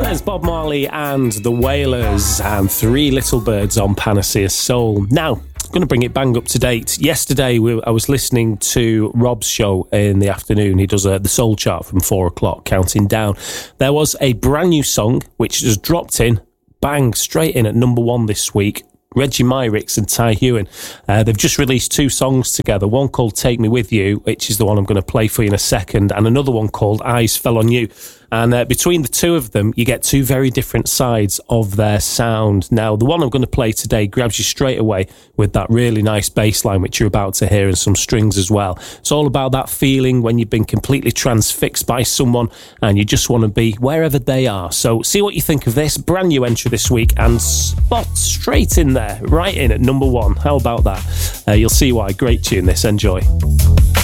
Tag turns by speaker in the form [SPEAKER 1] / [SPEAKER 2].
[SPEAKER 1] There's Bob Marley and the Wailers and Three Little Birds on Panacea Soul. Now, I'm going to bring it bang up to date. Yesterday, I was listening to Rob's show in the afternoon. He does the Soul Chart from 4 o'clock, counting down. There was a brand new song which just dropped in, bang, straight in at number 1 this week. Reggie Myrick and Ty Hewen. They've just released 2 songs together, one called Take Me With You, which is the one I'm going to play for you in a second, and another one called Eyes Fell On You. And between the two of them, you get 2 very different sides of their sound. Now, the one I'm going to play today grabs you straight away with that really nice bass line, which you're about to hear, and some strings as well. It's all about that feeling when you've been completely transfixed by someone and you just want to be wherever they are. So see what you think of this. Brand new entry this week and spot straight in there, right in at number 1. How about that? You'll see why. Great tune this. Enjoy.